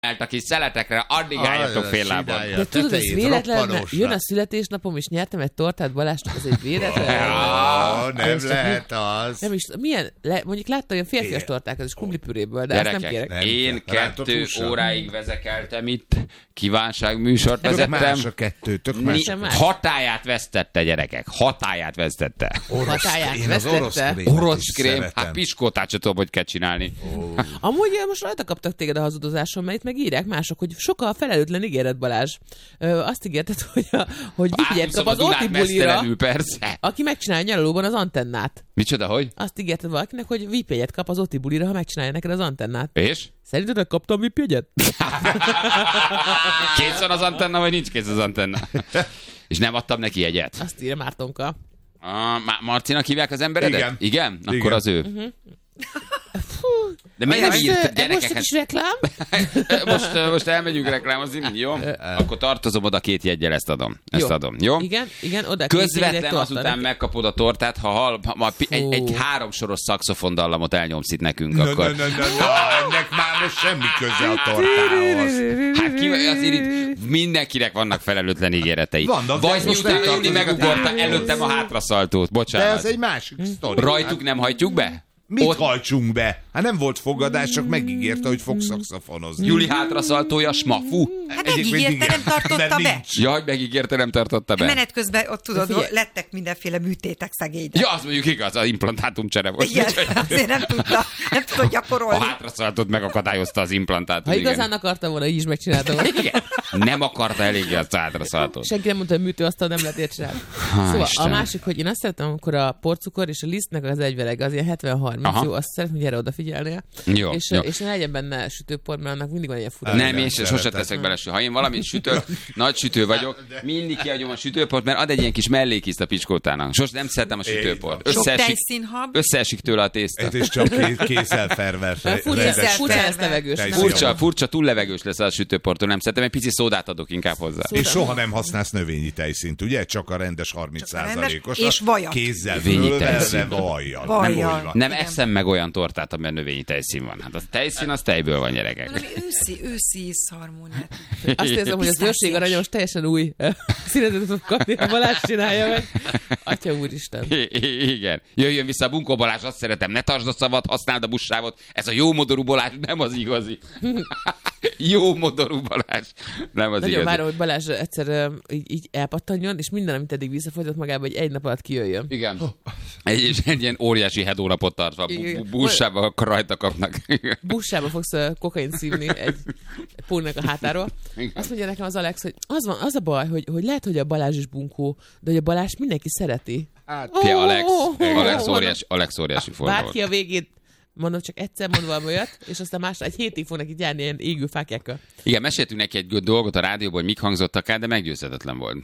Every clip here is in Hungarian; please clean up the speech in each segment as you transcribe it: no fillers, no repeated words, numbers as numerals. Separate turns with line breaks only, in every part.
a kis szeletekre, addig álljatok fél lábon.
De tudod, ez véletlen, jön a születésnapom, és nyertem egy tortát Balázsnak, ez egy véletlen.
Nem lehet az.
Nem is, milyen, mondjuk láttam olyan férfias tortákat, és kumplipüréből, de ezt nem kérek.
Én 2 óráig vezekeltem itt, kívánságműsort vezettem.
Más a 2, tök más.
Hatáját vesztette, gyerekek, hatáját vesztette.
Hatáját vesztette?
Orosz krém, hát piskótát sem tudom, hogy kell csinálni.
Amúgy most rajta kaptak téged a hazudozáson, mert itt meg írják mások, hogy sokkal felelőtlen ígéret, Balázs. Azt ígérted, hogy vigyed kap az Oti bulira, aki megcsinálja nyaralóban az antennát.
Micsoda, hogy?
Azt ígérted valakinek, hogy VIP-jegyet kap az Oti bulira, ha megcsinálja neked az antennát.
És?
Szerinted kaptam VIP-jegyet?
Kész van az antenna, vagy nincs kész az antenna? És nem adtam neki jegyet?
Azt írja Mártonka.
Marcinak hívják az emberedet? Igen? Akkor
igen.
Az ő. De miért nem írt gyerekeket?
Most egy kis reklám?
most elmegyünk reklámozni, jó? Akkor tartozom oda 2 jeggyel, ezt adom. Jó?
Igen, oda
közvetlen azután megkapod a tortát, ha egy 3 soros szaxofondallamot elnyomsz itt nekünk, akkor...
Ennek már most semmi köze a tortához.
Hát azért itt mindenkinek vannak felelőtlen ígéretei.
Vagy
miután Jóni megugorta előttem a hátraszaltót, bocsánat.
De ez egy másik sztori.
Rajtuk nem hajtjuk be?
Mit hajtsunk be? Hát nem volt fogadás, csak megígérte, hogy fog szaxofonozni.
Juli hátraszaltója, smafu.
Hát megígérte, nem tartotta be.
Jaj, megígérte, nem tartotta be.
Menet közben ott tudod, lettek mindenféle műtétek szegényre.
Ja, az mondjuk igaz, az implantátumcsere volt.
Igen, azért nem tudta gyakorolni.
A hátraszaltót megakadályozta az implantátum.
Ha igazán akarta volna, így is megcsinálta volna.
Igen. Nem akarta eléggé a hátraszaltót.
Senki nem mondta, hogy műtőasztal nem lehet ilyet csinálni. Szóval a másik, hogy én azt szeretem, amikor a porcukor és a lisztnek az egyveleg, az ilyen 70-30, jó, azt szeretném, hogy erre odafigyelnél.
Jó,
és ne legyen benne sütőpor, mert annak mindig van ilyen fura.
Nem, én sose teszek bele. Ha én valamit sütök, nagy sütő vagyok, mindig kiadjom a sütőport, mert ad egy ilyen kis mellékízt a picskótának. Sose nem szeretem a sütőport. Összeesik tőle a tészta.
Ez is csak készelfervel.
Furcsa, túl levegős lesz a sütőporttól, nem szeretem, egy pici szódát adok inkább hozzá.
És soha nem használsz növényi tejszínt, ugye? Csak a rendes 30%-os.
És vajat.
Kézzel fölvelve vajjal.
Nem eszem meg olyan tortát, amiben növényi tejszín van. Hát a tejszín az tejből van, gyerekek.
Valami őszi szarmóniát.
Azt érzem, hogy az őrség aranyos teljesen új színezetet fog kapni, ha Balázs csinálja meg. Atya úristen.
Igen. Jöjjön vissza a Bunkó Balázs, azt szeretem, ne tartsd a szavat, használd a buszsávot. Ez a jó modorú Balázs nem az igazi. Jó modorú Balázs. Nem az
nagyon
igazi.
várom, hogy Balázs egyszer így elpattanjon, és minden, amit eddig visszafogyott magába, hogy egy nap alatt kijöjjön.
Igen. Egy ilyen óriási hedónapot tartva. Buszsába akkor rajta kapnak.
Buszsába fogsz kokaint szívni egy pónnak a hátáról. Azt mondja nekem az Alex, hogy az a baj, hogy lehet, hogy a Balázs is bunkó, de hogy a Balázs mindenki szereti.
Alex óriási forma volt.
Várt ki a végét. Mondom, csak egyszer mond valami olyat, és aztán egy hétig fognak itt járni ilyen égő fákjákkal.
Igen, meséltünk neki egy dolgot a rádióban, hogy mik hangzottak el, de meggyőzhetetlen volt.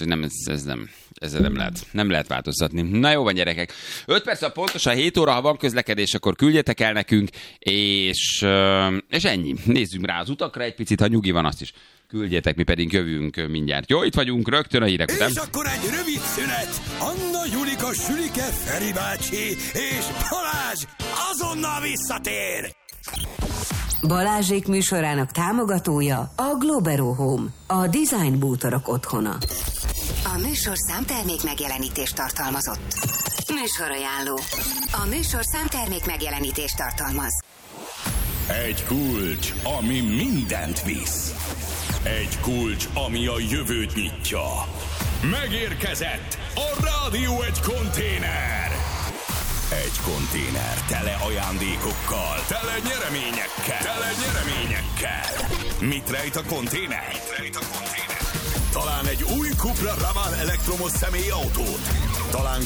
Nem lehet változtatni. Na jó van, gyerekek. 5 perc pontosan 7 óra, ha van közlekedés, akkor küldjetek el nekünk, és ennyi. Nézzünk rá az utakra egy picit, ha nyugi van, azt is küldjetek, mi pedig jövünk mindjárt. Jó, itt vagyunk rögtön a hírek után.
És akkor egy rövid szünet. Anna, Julika, Sülike, Feri bácsi és Balázs azonnal visszatér.
Balázsék műsorának támogatója a Globero Home, a design bútorok otthona.
A műsor számtermék megjelenítést tartalmazott. Műsorajánló. A műsor számtermék megjelenítést tartalmaz.
Egy kulcs, ami mindent visz. Egy kulcs, ami a jövőt nyitja. Megérkezett a Rádió egy konténer. Egy konténer tele ajándékokkal, tele nyereményekkel. Mit rejt a konténer? Talán egy új Cupra Ravan elektromos személyautót. Talán